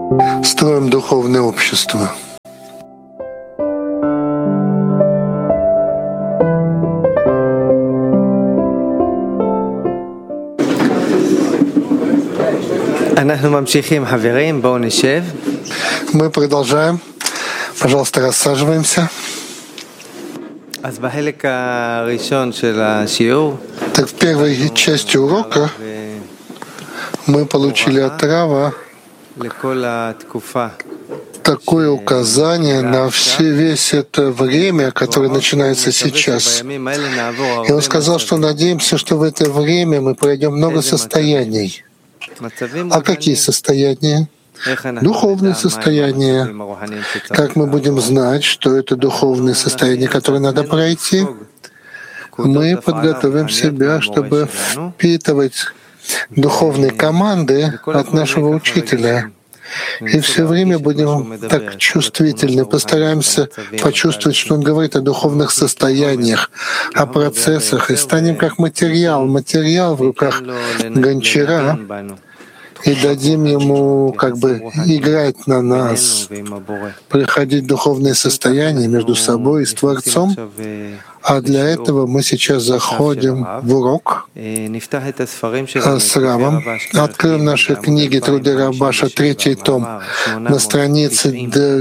Строим духовное общество. Мы продолжаем. Пожалуйста, рассаживаемся. Так, в первой части урока мы получили от Рава такое указание на весь это время, которое начинается сейчас. И он сказал, что надеемся, что в это время мы пройдем много состояний. А какие состояния? Духовные состояния. Как мы будем знать, что это духовные состояния, которые надо пройти? Мы подготовим себя, чтобы впитывать духовные команды от нашего учителя. И все время будем так чувствительны, постараемся почувствовать, что он говорит о духовных состояниях, о процессах, и станем как материал в руках гончара, и дадим ему играть на нас, приходить в духовные состояния между собой и с Творцом. А для этого мы сейчас заходим в урок с Равом. Откроем наши книги «Труды Рабаша», 3-й том, на странице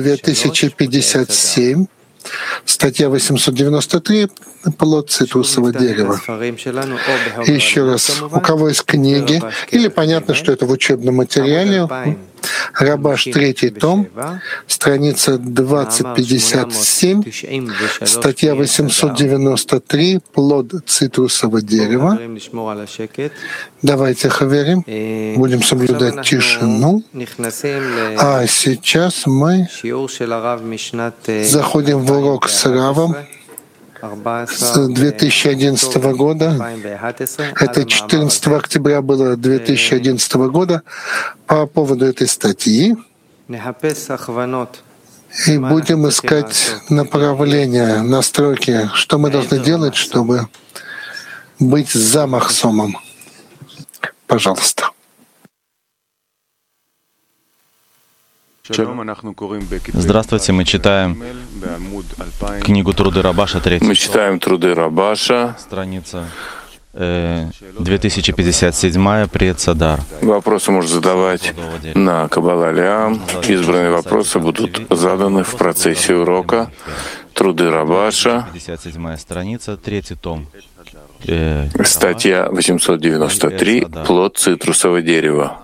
2057, статья 893, плод цитрусового дерева. И еще раз, у кого есть книги, или понятно, что это в учебном материале, Рабаш, 3-й том, страница 2057, статья 893, плод цитрусового дерева. Давайте, хаверим, будем соблюдать тишину. А сейчас мы заходим в урок с Равом с 2011 года. Это 14 октября было 2011 года по поводу этой статьи. И будем искать направления, настройки, что мы должны делать, чтобы быть за Махсомом. Пожалуйста. Здравствуйте, мы читаем книгу «Труды Рабаша», 3. Мы читаем «Труды Рабаша», страница 2057, Предсадар. Вопросы можно задавать на Каббала Лиам. Избранные вопросы будут заданы в процессе урока. «Труды Рабаша», 57 страница, 3 том. Статья 893, плод цитрусового дерева.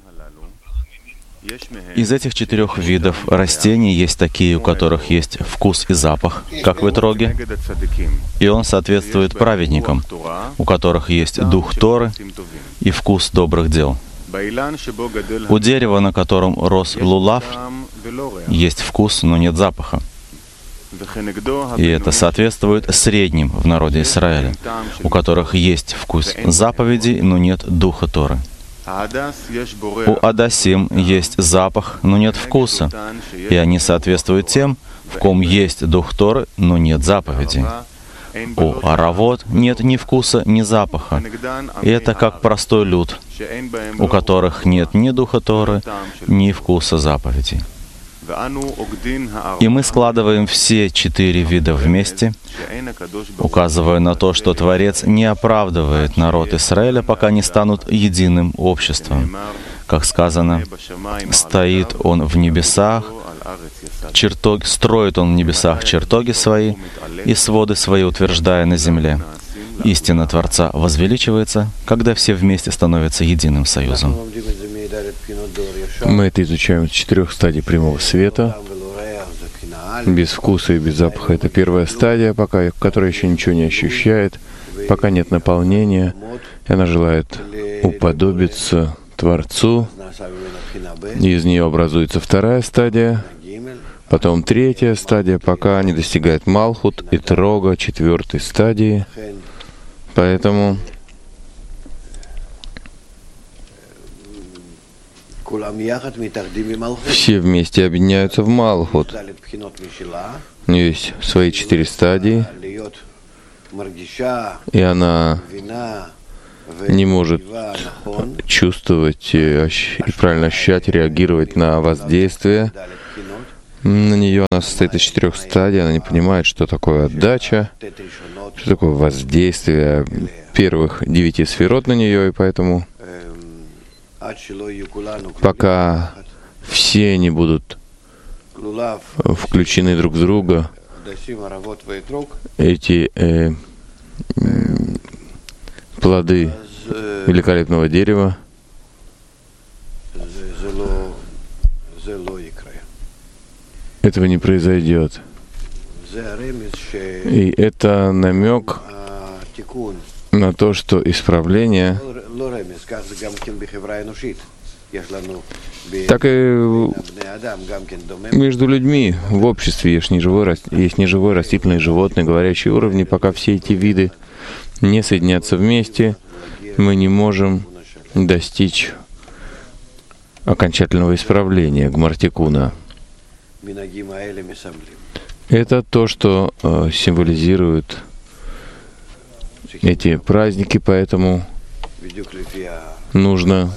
Из этих 4 видов растений есть такие, у которых есть вкус и запах, как в Итроге, и он соответствует праведникам, у которых есть дух Торы и вкус добрых дел. У дерева, на котором рос лулав, есть вкус, но нет запаха. И это соответствует средним в народе Израиля, у которых есть вкус заповедей, но нет духа Торы. У Адасим есть запах, но нет вкуса, и они соответствуют тем, в ком есть дух Торы, но нет заповедей. У Аравот нет ни вкуса, ни запаха, и это как простой люд, у которых нет ни духа Торы, ни вкуса заповедей. И мы складываем все 4 вида вместе, указывая на то, что Творец не оправдывает народ Израиля, пока не станут единым обществом. Как сказано, стоит он в небесах, строит он в небесах чертоги свои и своды свои утверждая на земле. Истина Творца возвеличивается, когда все вместе становятся единым союзом. Мы это изучаем с 4 стадий прямого света. Без вкуса и без запаха — это первая стадия, которая еще ничего не ощущает, пока нет наполнения, и она желает уподобиться Творцу. И из нее образуется 2 стадия, потом 3 стадия, пока не достигает Малхут и Трога 4 стадии. Поэтому все вместе объединяются в Малхут. У нее есть свои 4 стадии, и она не может чувствовать и правильно ощущать, реагировать на воздействие. На нее она состоит из 4 стадий, она не понимает, что такое отдача, что такое воздействие первых 9 сферот на нее, и поэтому пока все не будут включены друг в друга, эти плоды великолепного дерева, этого не произойдет. И это намек на то, что исправление, так и между людьми в обществе есть неживой, растительные, животные, говорящие уровни. Пока все эти виды не соединятся вместе, мы не можем достичь окончательного исправления гмартикуна. Это то, что символизирует эти праздники, поэтому нужно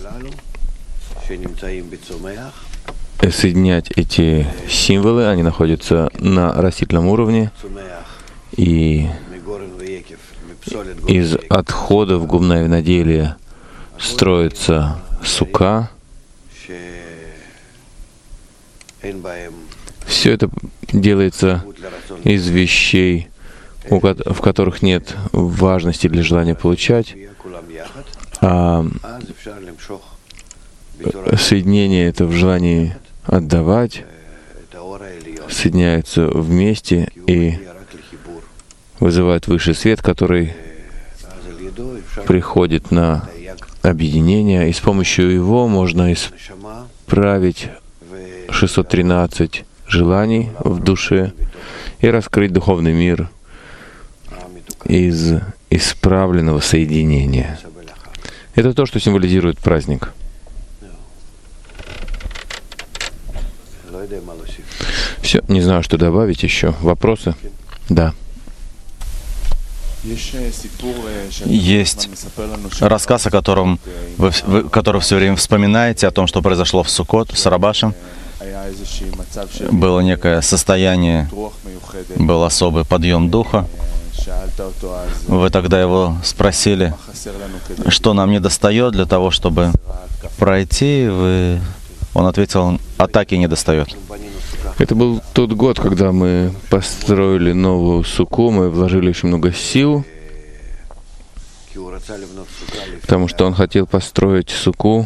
соединять эти символы, они находятся на растительном уровне, и из отходов гумна и виноделия строится сука. Все это делается из вещей, в которых нет важности для желания получать, а соединение это в желании отдавать, соединяются вместе и вызывает высший свет, который приходит на объединение, и с помощью его можно исправить 613 желаний в душе и раскрыть духовный мир из исправленного соединения. Это то, что символизирует праздник. Все, не знаю, что добавить еще. Вопросы? Да. Есть рассказ, который все время вспоминаете, о том, что произошло в Суккот с Рабашем. Было некое состояние, был особый подъем духа. Вы тогда его спросили, что нам недостает для того, чтобы пройти. Он ответил, атаки недостает. Это был тот год, когда мы построили новую суку, мы вложили очень много сил, потому что он хотел построить суку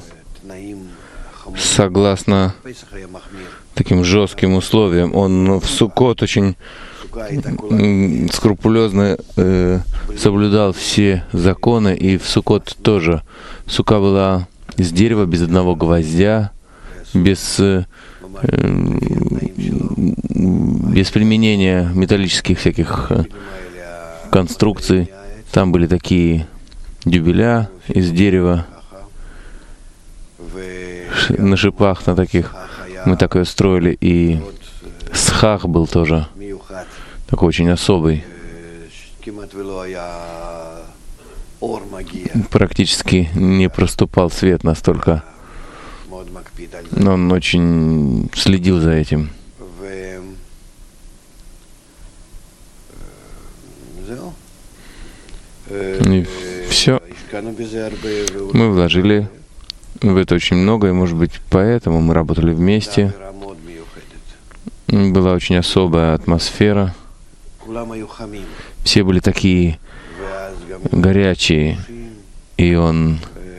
согласно таким жестким условиям. Он в Суккот очень скрупулезно соблюдал все законы, и в Суккот тоже. Сука была из дерева, без одного гвоздя, без применения металлических всяких конструкций. Там были такие дюбеля из дерева, на шипах, на таких. Мы так ее строили, и схах был тоже такой очень особый. Практически не проступал свет настолько. Но он очень следил за этим. И все. Мы вложили в это очень много, и, может быть, поэтому мы работали вместе. Была очень особая атмосфера. Все были такие горячие, и он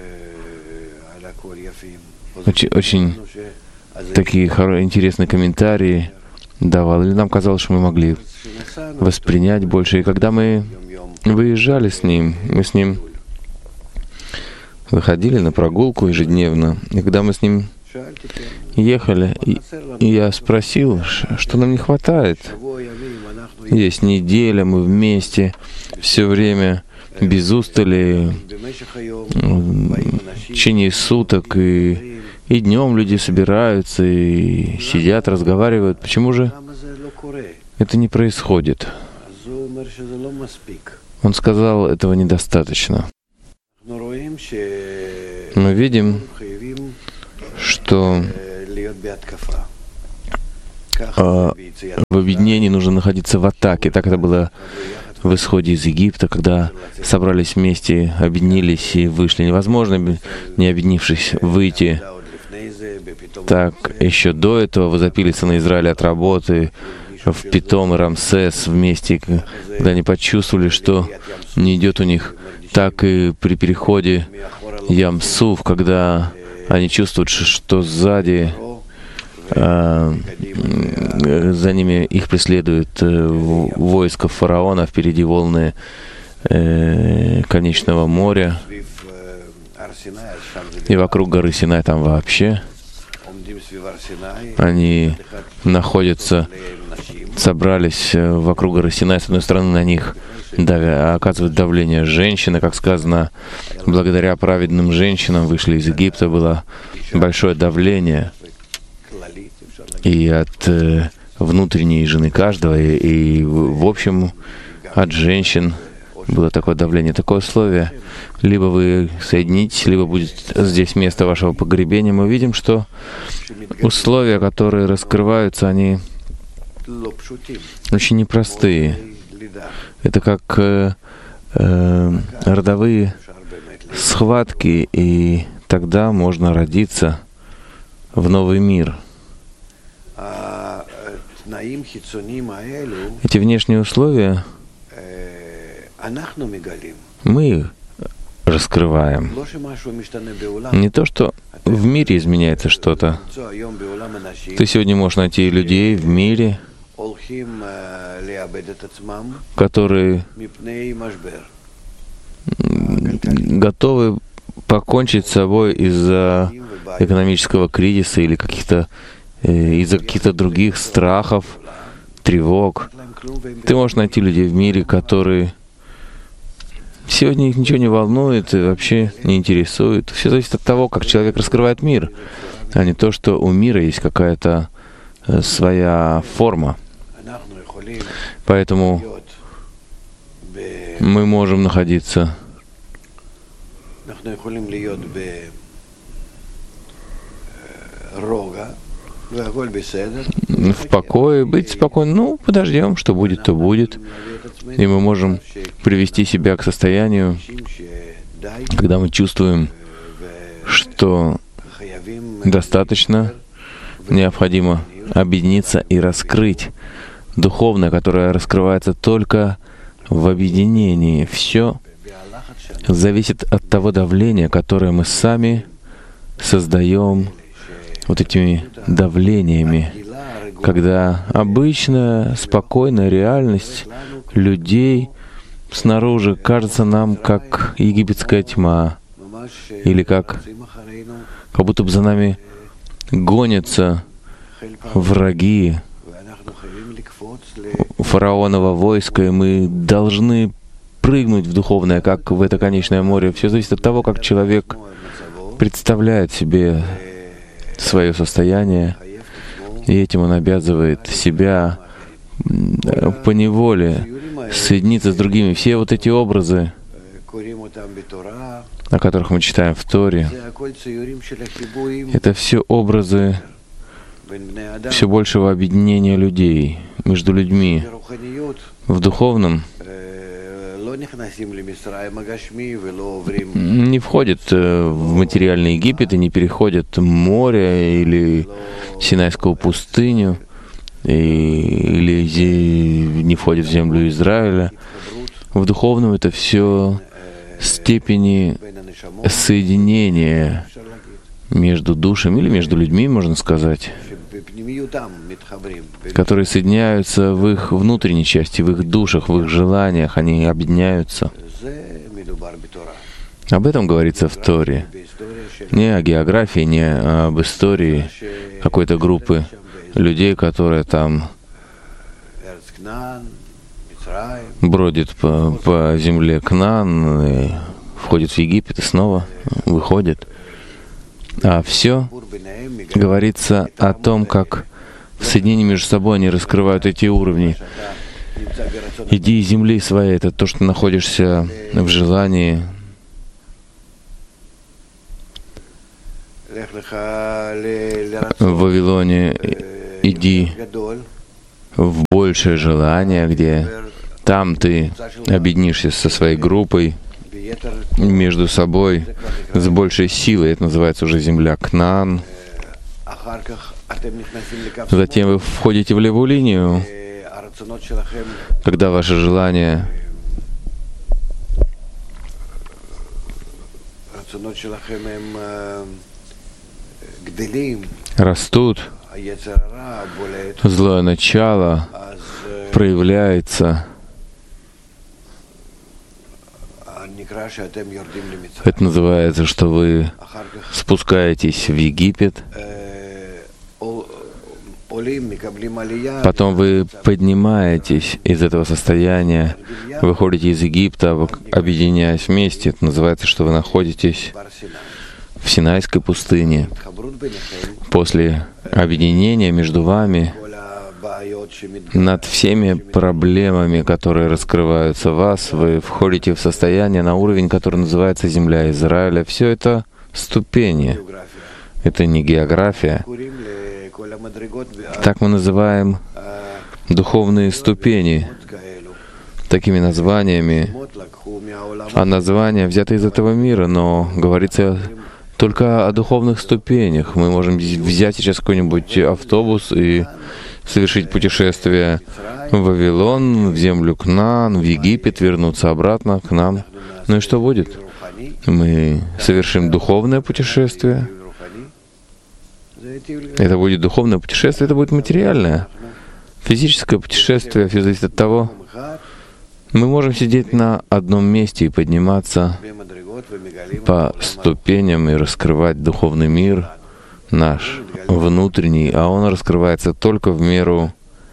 очень такие интересные комментарии давал. И нам казалось, что мы могли воспринять больше. И когда мы выезжали с ним, мы с ним выходили на прогулку ежедневно. И когда мы с ним ехали, и я спросил, что нам не хватает. Есть неделя, мы вместе, все время без устали, в течение суток, и днем люди собираются, и сидят, разговаривают. Почему же это не происходит? Он сказал, этого недостаточно. Мы видим, что в объединении нужно находиться в атаке. Так это было в исходе из Египта, когда собрались вместе, объединились и вышли. Невозможно, не объединившись, выйти. Так, еще до этого возопили сыны Израиля от работы в Питом и Рамсес вместе, когда они почувствовали, что не идет у них. Так и при переходе Ям-Суф, когда они чувствуют, что сзади за ними их преследует войско фараона, впереди волны конечного моря, и вокруг горы Синай там вообще. Они находятся, собрались вокруг горы Синай, с одной стороны на них оказывают давление женщины, как сказано, благодаря праведным женщинам вышли из Египта, было большое давление и от внутренней жены каждого, и в общем от женщин было такое давление, такое условие. Либо вы соединитесь, либо будет здесь место вашего погребения. Мы видим, что условия, которые раскрываются, они очень непростые. Это как родовые схватки, и тогда можно родиться в новый мир. Эти внешние условия мы раскрываем. Не то, что в мире изменяется что-то. Ты сегодня можешь найти людей в мире, которые готовы покончить с собой из-за экономического кризиса или из-за каких-то других страхов, тревог. Ты можешь найти людей в мире, которые сегодня их ничего не волнует и вообще не интересует. Все зависит от того, как человек раскрывает мир, а не то, что у мира есть какая-то своя форма. Поэтому мы можем находиться в покое, быть спокойным. Ну, подождем, что будет, то будет. И мы можем привести себя к состоянию, когда мы чувствуем, что достаточно, необходимо объединиться и раскрыть духовное, которое раскрывается только в объединении. Все зависит от того давления, которое мы сами создаем вот этими давлениями, когда обычная спокойная реальность людей снаружи кажется нам как египетская тьма, или как будто бы за нами гонятся враги фараонова войска, и мы должны прыгнуть в духовное, как в это конечное море. Все зависит от того, как человек представляет себе свое состояние, и этим он обязывает себя поневоле соединиться с другими. Все вот эти образы, о которых мы читаем в Торе, это все образы все большего объединения людей между людьми. В духовном не входят в материальный Египет и не переходят море или Синайскую пустыню, или не входят в землю Израиля. В духовном это все степени соединения между душами или между людьми, можно сказать, которые соединяются в их внутренней части, в их душах, в их желаниях, они объединяются. Об этом говорится в Торе. Не о географии, не об истории какой-то группы людей, которые там бродит по земле Кнаан, и входит в Египет и снова выходит. А все говорится о том, как в соединении между собой они раскрывают эти уровни. Иди из земли своей — это то, что находишься в желании в Вавилоне иди в большее желание, где там ты объединишься со своей группой, между собой, с большей силой. Это называется уже земля Кнаан. Затем вы входите в левую линию, когда ваши желания растут, злое начало проявляется. Это называется, что вы спускаетесь в Египет, потом вы поднимаетесь из этого состояния, выходите из Египта, объединяясь вместе. Это называется, что вы находитесь в Синайской пустыне. После объединения между вами над всеми проблемами, которые раскрываются в вас, вы входите в состояние на уровень, который называется земля Израиля. Все это ступени. Это не география. Так мы называем духовные ступени такими названиями. А названия взяты из этого мира, но говорится только о духовных ступенях. Мы можем взять сейчас какой-нибудь автобус и совершить путешествие в Вавилон, в землю Кнаан, в Египет, вернуться обратно к нам. Ну и что будет? Мы совершим духовное путешествие. Это будет духовное путешествие, это будет материальное. Физическое путешествие, все зависит от того. Мы можем сидеть на одном месте и подниматься по ступеням и раскрывать духовный мир наш, внутренний, а он раскрывается только в меру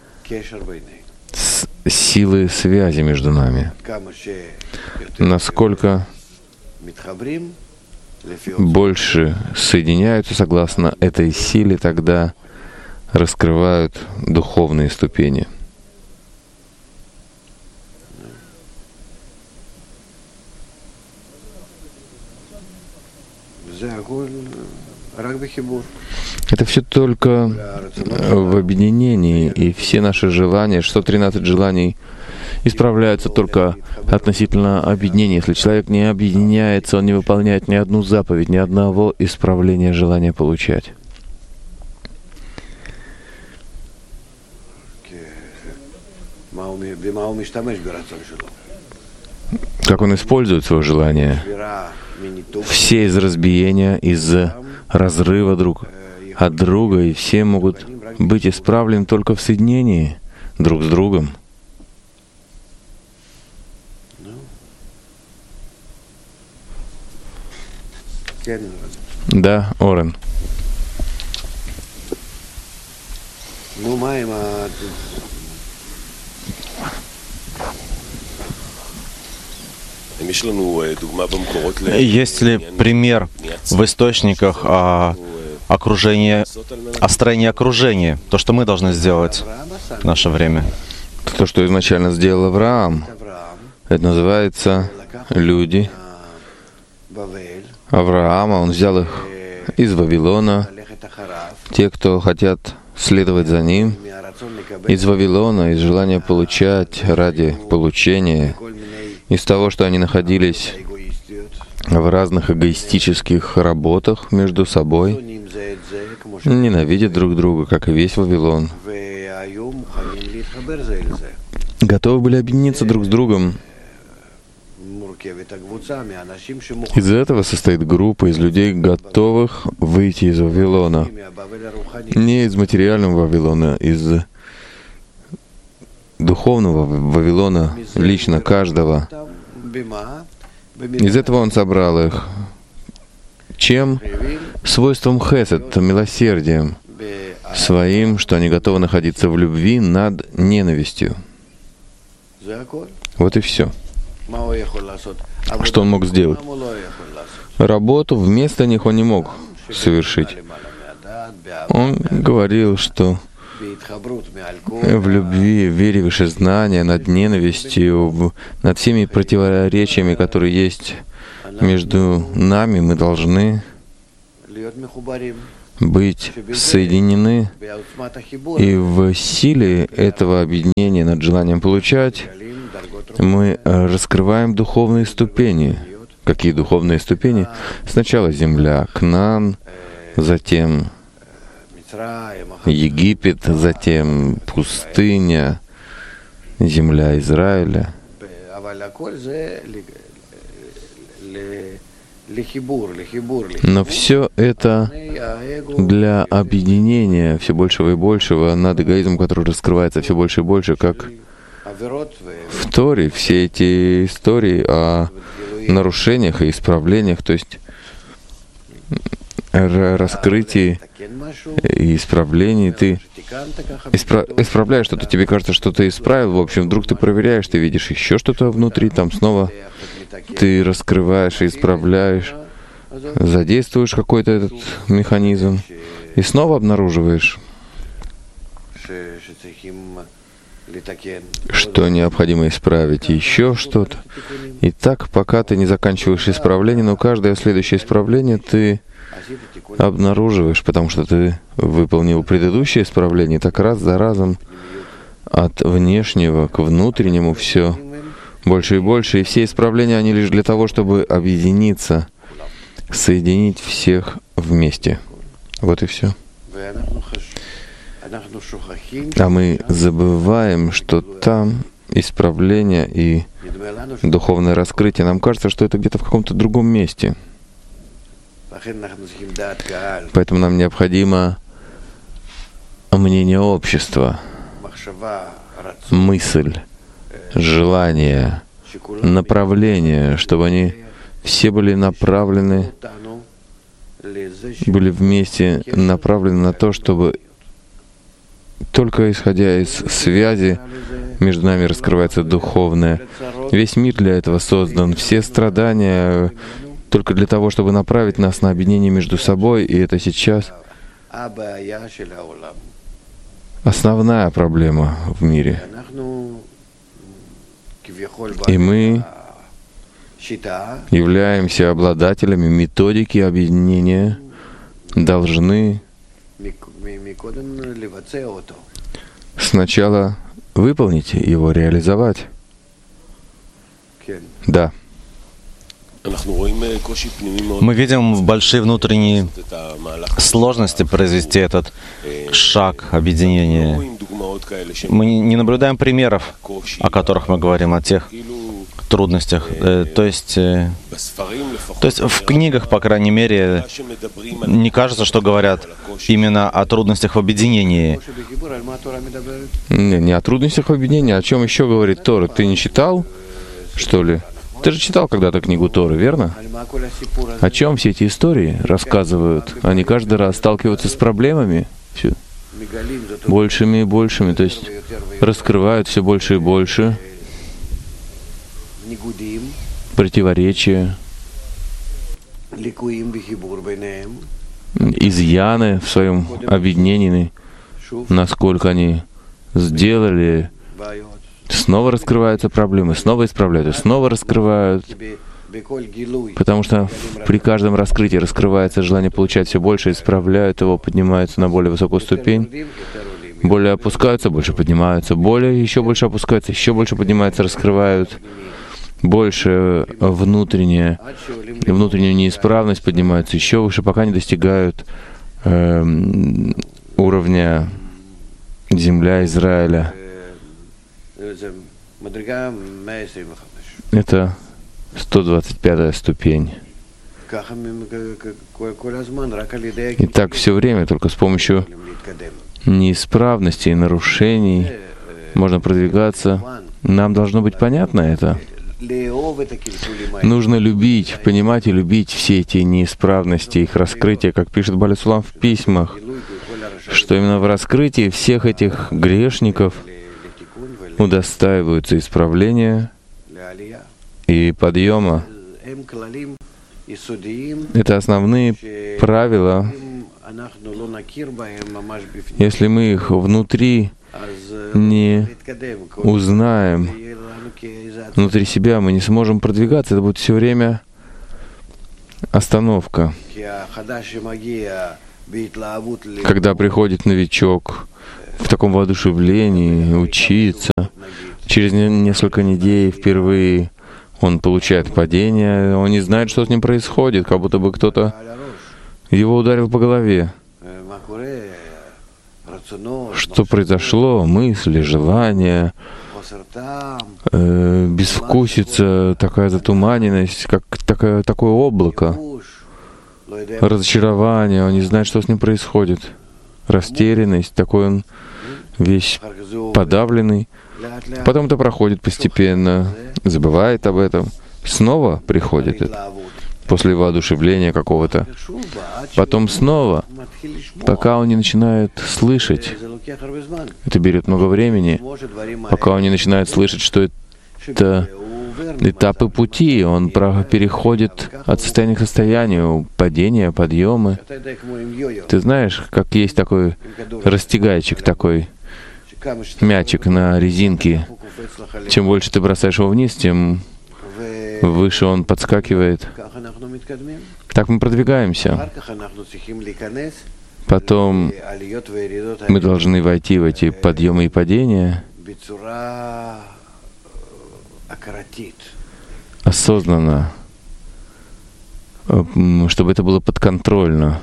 силы связи между нами. Насколько больше соединяются согласно этой силе, тогда раскрывают духовные ступени. Это все только в объединении, и все наши желания, 113 желаний, исправляются только относительно объединения. Если человек не объединяется, он не выполняет ни одну заповедь, ни одного исправления желания получать. Как он использует свое желание? Все из разбиения, из разрыва друг от друга, и все могут быть исправлены только в соединении друг с другом. Да, Орен. Есть ли пример в источниках о строении окружения, то, что мы должны сделать в наше время? То, что изначально сделал Авраам, это называется люди Авраама. Он взял их из Вавилона, те, кто хотят следовать за ним, из Вавилона, из желания получать ради получения, из того, что они находились в разных эгоистических работах между собой, ненавидят друг друга, как и весь Вавилон, готовы были объединиться друг с другом. Из этого состоит группа из людей, готовых выйти из Вавилона. Не из материального Вавилона, из духовного Вавилона, лично каждого. Из этого он собрал их. Чем? Свойством хесед, милосердием своим, что они готовы находиться в любви над ненавистью. Вот и все. Что он мог сделать? Работу вместо них он не мог совершить. Он говорил, что в любви, в вере, выше знания, над ненавистью, над всеми противоречиями, которые есть между нами, мы должны быть соединены, и в силе этого объединения над желанием получать мы раскрываем духовные ступени. Какие духовные ступени? Сначала земля Кнаан, затем Египет, затем пустыня, земля Израиля. Но все это для объединения все большего и большего над эгоизмом, который раскрывается все больше и больше, как в Торе, все эти истории о нарушениях и исправлениях, то есть раскрытии и исправлении. Ты исправляешь что-то, тебе кажется, что ты исправил, в общем, вдруг ты проверяешь, ты видишь еще что-то внутри, там снова ты раскрываешь и исправляешь, задействуешь какой-то этот механизм и снова обнаруживаешь, что необходимо исправить, еще что-то. И так, пока ты не заканчиваешь исправление, но каждое следующее исправление ты обнаруживаешь, потому что ты выполнил предыдущее исправление, и так раз за разом от внешнего к внутреннему все больше и больше. И все исправления, они лишь для того, чтобы объединиться, соединить всех вместе. Вот и все. А мы забываем, что там исправление и духовное раскрытие. Нам кажется, что это где-то в каком-то другом месте. Поэтому нам необходимо мнение общества, мысль, желание, направление, чтобы они все были направлены, были вместе направлены на то, чтобы только исходя из связи между нами раскрывается духовное. Весь мир для этого создан, все страдания только для того, чтобы направить нас на объединение между собой, и это сейчас основная проблема в мире. И мы являемся обладателями методики объединения, должны сначала выполнить его, реализовать. Да. Мы видим большие внутренние сложности произвести этот шаг объединения. Мы не наблюдаем примеров, о которых мы говорим, о тех трудностях. То есть в книгах, по крайней мере, не кажется, что говорят именно о трудностях в объединении. Не о трудностях в объединении, о чем еще говорит Тора. Ты не читал, что ли? Ты же читал когда-то книгу Торы, верно? О чем все эти истории рассказывают? Они каждый раз сталкиваются с проблемами, все большими и большими, то есть раскрывают все больше и больше противоречия, изъяны в своем объединении, насколько они сделали. Снова раскрываются проблемы, снова исправляют, и снова раскрывают. Потому что при каждом раскрытии раскрывается желание получать все больше, исправляют его, поднимаются на более высокую ступень, более опускаются, больше поднимаются, более еще больше опускаются, еще больше поднимаются, раскрывают больше внутреннюю неисправность, поднимаются еще выше, пока не достигают уровня земля Израиля. Это 125-я ступень. И так все время, только с помощью неисправностей и нарушений можно продвигаться. Нам должно быть понятно это. Нужно любить, понимать и любить все эти неисправности, их раскрытие, как пишет Бааль Сулам в письмах, что именно в раскрытии всех этих грешников удостаиваются исправления и подъема. Это основные правила. Если мы их внутри не узнаем, внутри себя, мы не сможем продвигаться. Это будет все время остановка. Когда приходит новичок в таком воодушевлении учиться, через несколько недель впервые он получает падение, он не знает, что с ним происходит, как будто бы кто-то его ударил по голове. Что произошло? Мысли, желания, безвкусица, такая затуманенность, как такое облако, разочарование, он не знает, что с ним происходит, растерянность, такой он весь подавленный. Потом это проходит постепенно, забывает об этом, снова приходит это, после воодушевления какого-то. Потом снова, пока он не начинает слышать, это берет много времени, пока он не начинает слышать, что это этапы пути, он переходит от состояния к состоянию, падения, подъемы. Ты знаешь, как есть такой растягайчик, такой мячик на резинке. Чем больше ты бросаешь его вниз, тем выше он подскакивает. Так мы продвигаемся. Потом мы должны войти в эти подъемы и падения осознанно, чтобы это было подконтрольно.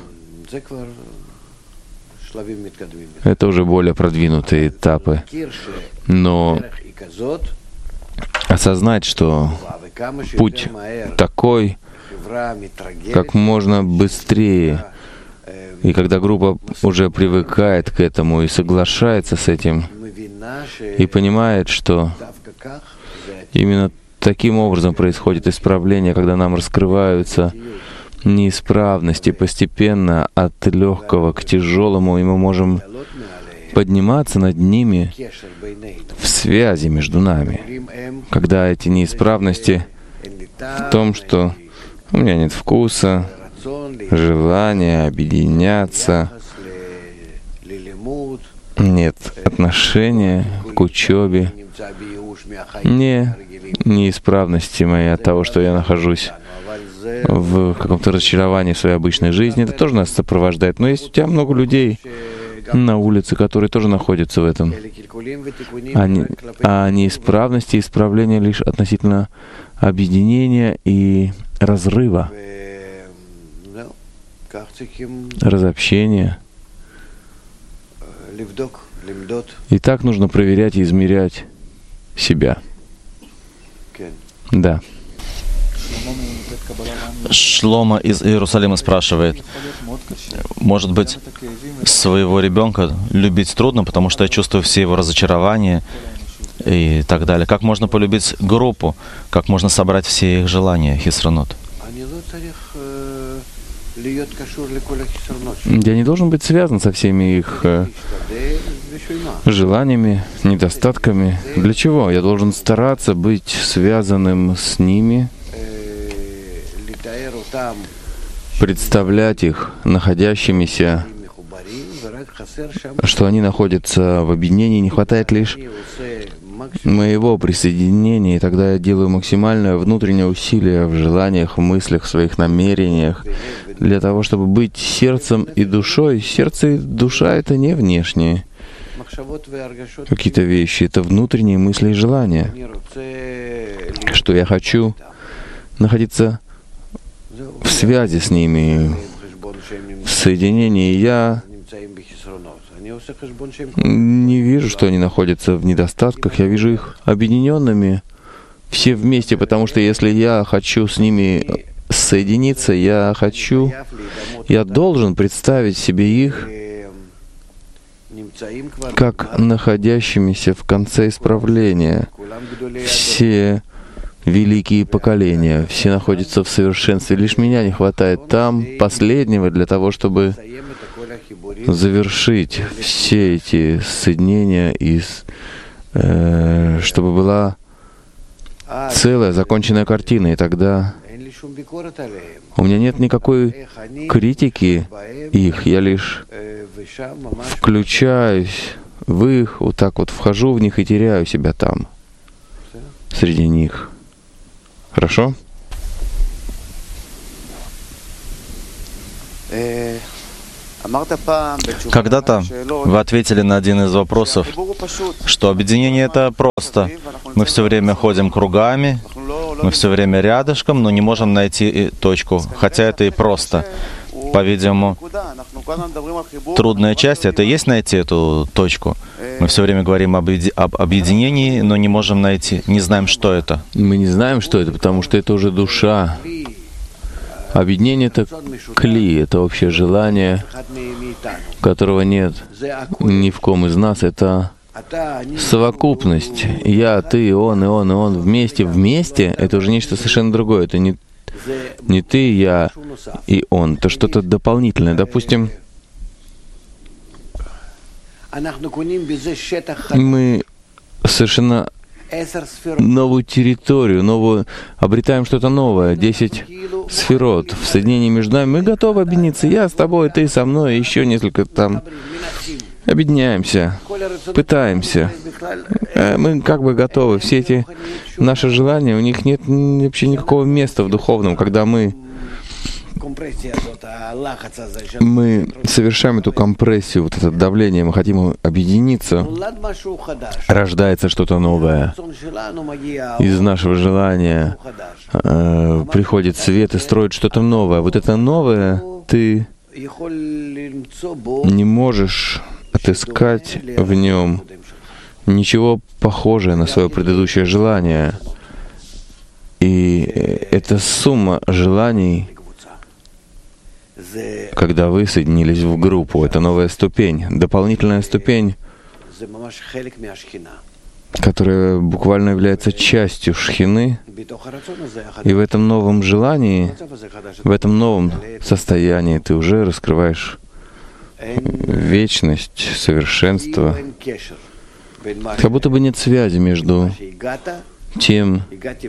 Это уже более продвинутые этапы. Но осознать, что путь такой, как можно быстрее, и когда группа уже привыкает к этому и соглашается с этим, и понимает, что именно таким образом происходит исправление, когда нам раскрываются неисправности постепенно от легкого к тяжелому, и мы можем подниматься над ними в связи между нами. Когда эти неисправности в том, что у меня нет вкуса, желания объединяться, нет отношения к учебе, не неисправности моей от того, что я нахожусь в каком-то разочаровании в своей обычной жизни. Это тоже нас сопровождает. Но есть у тебя много людей на улице, которые тоже находятся в этом. А неисправности и исправления лишь относительно объединения и разрыва, разобщения. И так нужно проверять и измерять себя. Да. Шлома из Иерусалима спрашивает, может быть, своего ребенка любить трудно, потому что я чувствую все его разочарования и так далее. Как можно полюбить группу? Как можно собрать все их желания, хисранот? Я не должен быть связан со всеми их желаниями, недостатками. Для чего? Я должен стараться быть связанным с ними, представлять их находящимися, что они находятся в объединении. Не хватает лишь моего присоединения, и тогда я делаю максимальное внутреннее усилие в желаниях, в мыслях, в своих намерениях, для того, чтобы быть сердцем и душой. Сердце и душа — это не внешние какие-то вещи, это внутренние мысли и желания. Что я хочу находиться в связи с ними, в соединении. Я не вижу, что они находятся в недостатках, я вижу их объединенными все вместе, потому что если я хочу с ними соединиться, я должен представить себе их как находящимися в конце исправления. Все великие поколения, все находятся в совершенстве. Лишь меня не хватает там, последнего, для того, чтобы завершить все эти соединения, чтобы была целая, законченная картина. И тогда у меня нет никакой критики их, я лишь включаюсь в их, вот так вот вхожу в них и теряю себя там, среди них. Хорошо? Когда-то вы ответили на один из вопросов, что объединение — это просто. Мы все время ходим кругами, мы все время рядышком, но не можем найти точку, хотя это и просто. По-видимому, трудная часть — это и есть найти эту точку. Мы все время говорим об объединении, но не можем найти, не знаем, что это. Мы не знаем, что это, потому что это уже душа. Объединение — это кли, это общее желание, которого нет ни в ком из нас. Это совокупность. Я, ты, он, и он, и он. Вместе. Вместе — это уже нечто совершенно другое. Это не ты, я и он. Это что-то дополнительное. Допустим, мы совершенно новую территорию, обретаем что-то новое, 10 сферот. В соединении между нами мы готовы объединиться. Я с тобой, ты со мной, еще несколько там. Объединяемся, пытаемся. Мы как бы готовы. Все эти наши желания, у них нет вообще никакого места в духовном, когда мы совершаем эту компрессию, вот это давление, мы хотим объединиться, рождается что-то новое. Из нашего желания приходит свет и строит что-то новое. Вот это новое ты не можешь отыскать в нем ничего похожее на свое предыдущее желание. И это сумма желаний, когда вы соединились в группу. Это новая ступень, дополнительная ступень, которая буквально является частью шхины. И в этом новом желании, в этом новом состоянии ты уже раскрываешь вечность, совершенство. Как будто бы нет связи между тем,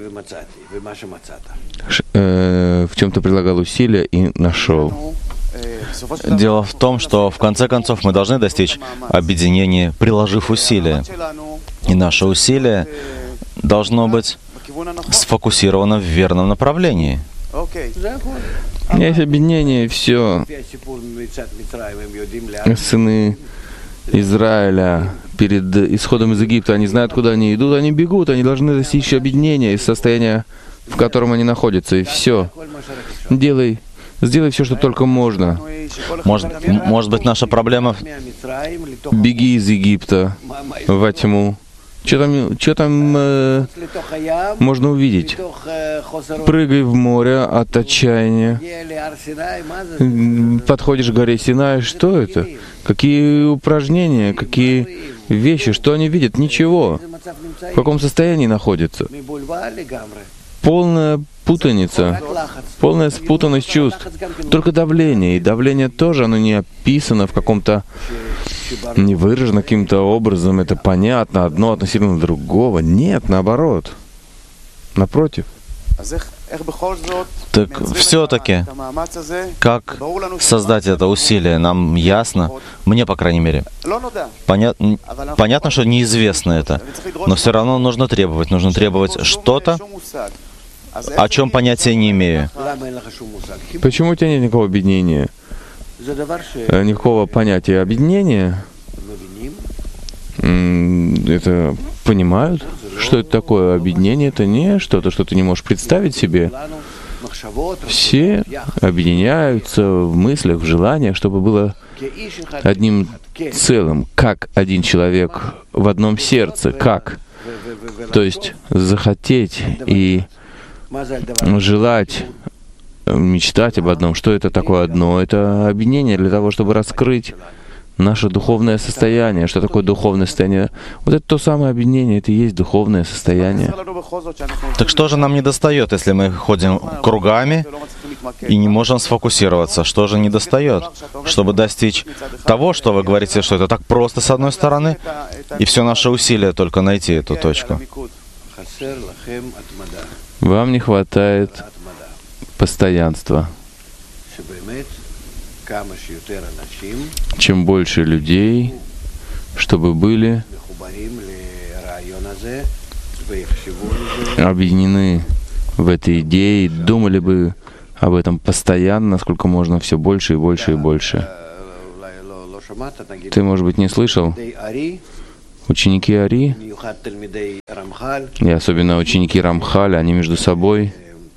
в чем ты прилагал усилия и нашел. Дело в том, что в конце концов мы должны достичь объединения, приложив усилия. И наше усилие должно быть сфокусировано в верном направлении. Есть объединение, и все. Сыны Израиля перед исходом из Египта, они знают, куда они идут, они бегут, они должны достичь объединения из состояния, в котором они находятся, и все. Сделай все, что только можно. Может быть, наша проблема... Беги из Египта во тьму. Что там можно увидеть? Прыгай в море от отчаяния. Подходишь к горе Синай. Что это? Какие упражнения, какие вещи? Что они видят? Ничего. В каком состоянии находятся? Полная путаница, полная спутанность чувств. Только давление. И давление тоже, оно не описано в каком-то, не выражено каким-то образом. Это понятно, одно относительно другого. Нет, наоборот. Напротив. Так все-таки, как создать это усилие, нам ясно, мне, по крайней мере. Понятно, что неизвестно это, но все равно нужно требовать что-то, о чем понятия не имею. Почему у тебя нет никакого объединения? Никакого понятия объединения? Это понимают, что это такое объединение? Это не что-то, что ты не можешь представить себе. Все объединяются в мыслях, в желаниях, чтобы было одним целым, как один человек в одном сердце. Как? То есть захотеть и желать, мечтать об одном. Что это такое одно? Это объединение для того, чтобы раскрыть наше духовное состояние. Что такое духовное состояние? Вот это то самое объединение, это и есть духовное состояние. Так что же нам недостает, если мы ходим кругами и не можем сфокусироваться? Что же недостает, чтобы достичь того, что вы говорите, что это так просто с одной стороны, и все наше усилие только найти эту точку? Вам не хватает постоянства. Чем больше людей, чтобы были объединены в этой идее, думали бы об этом постоянно, насколько можно, все больше и больше и больше. Ты, может быть, не слышал? Ученики Ари, и особенно ученики Рамхаля, они между собой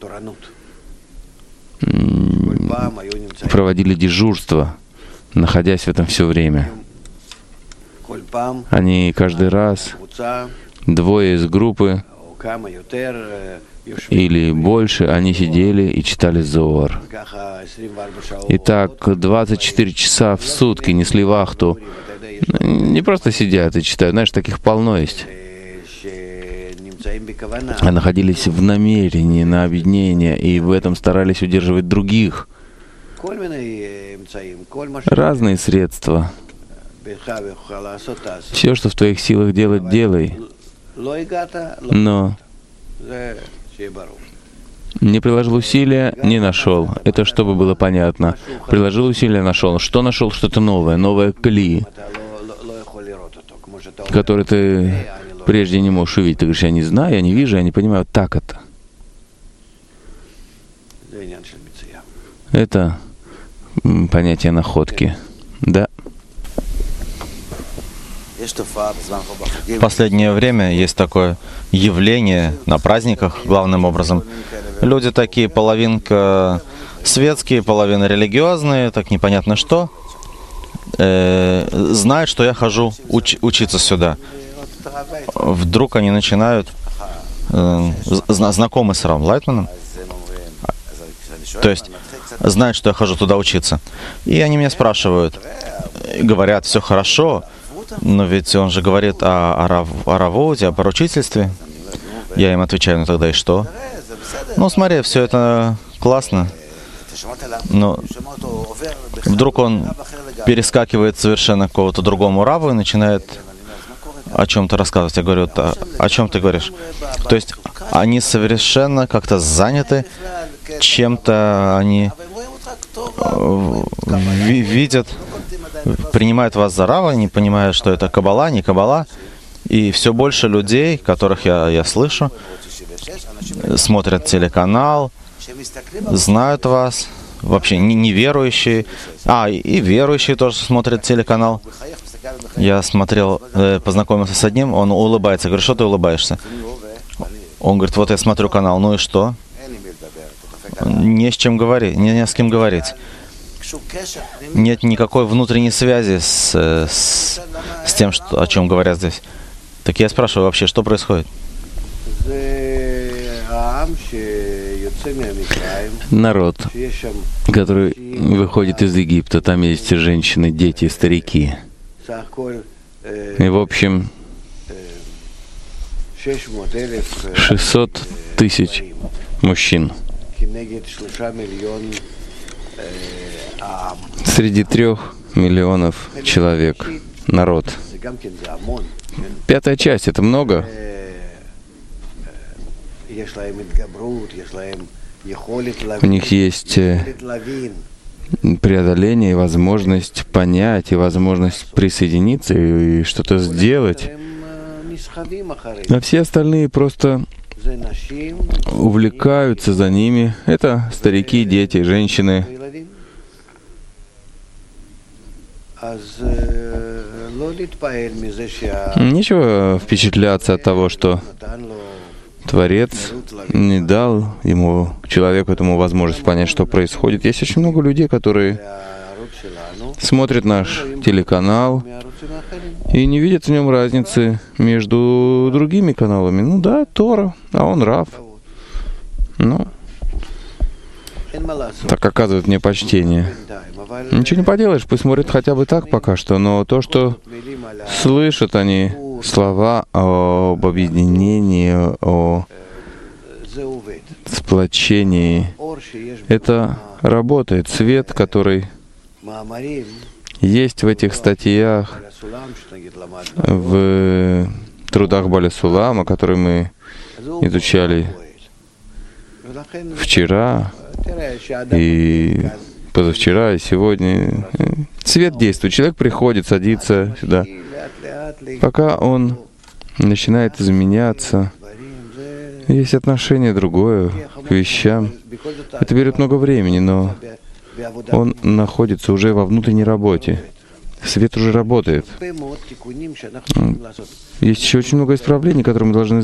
проводили дежурство, находясь в этом все время. Они каждый раз, двое из группы или больше, они сидели и читали Зоар. И так 24 часа в сутки несли вахту. Не просто сидят и читают, знаешь, таких полно есть. А находились в намерении на объединение, и в этом старались удерживать других. Разные средства. Все, что в твоих силах делать, делай. Но не приложил усилия, не нашел. Это чтобы было понятно. Приложил усилия, нашел. Что нашел? Что-то новое, новое кли, которое ты прежде не можешь увидеть. Ты говоришь, я не знаю, я не вижу, я не понимаю. Так это. Это понятие находки. Да. В последнее время есть такое явление на праздниках, главным образом. Люди такие, половинка светские, половина религиозные, так непонятно что, знают, что я хожу учиться сюда. Вдруг они начинают, знакомы с Равом Лайтманом, то есть знают, что я хожу туда учиться. И они меня спрашивают, говорят, все хорошо, но ведь он же говорит о равоуте, о поручительстве. Я им отвечаю, ну тогда и что? Ну смотри, все это классно, но вдруг он перескакивает совершенно к какому-то другому раву и начинает о чем-то рассказывать. Я говорю, о чем ты говоришь? То есть они совершенно как-то заняты чем-то, они видят, принимают вас за рава, не понимая, что это каббала, не каббала. И все больше людей, которых я слышу, смотрят телеканал, знают вас, вообще неверующие. И верующие тоже смотрят телеканал. Я смотрел, познакомился с одним, он улыбается. Я говорю, что ты улыбаешься? Он говорит, вот я смотрю канал, ну и что? Не с чем говорить, не с кем говорить. Нет никакой внутренней связи с тем, о чем говорят здесь. Так я спрашиваю вообще, что происходит? Народ, который выходит из Египта, там есть женщины, дети, старики. И в общем 600 тысяч мужчин среди 3 миллионов человек. Народ. 1/5 часть — это много. У них есть преодоление и возможность понять, и возможность присоединиться и что-то сделать. А все остальные просто увлекаются за ними. Это старики, дети, женщины. Нечего впечатляться от того, что Творец не дал человеку этому возможность понять, что происходит. Есть очень много людей, которые смотрят наш телеканал и не видят в нем разницы между другими каналами. Ну да, Тора, а он Рав. Ну, так оказывает мне почтение. Ничего не поделаешь, пусть смотрят хотя бы так пока что, но то, что слышат они, слова об объединении, о сплочении, это работает. Свет, который есть в этих статьях, в трудах Баля Сулама, которые мы изучали вчера и позавчера, и сегодня. Свет действует. Человек приходит, садится сюда. Пока он начинает изменяться, Есть отношение другое к вещам. Это берет много времени, но он находится уже во внутренней работе. Свет уже работает. Есть еще очень много исправлений, которые мы должны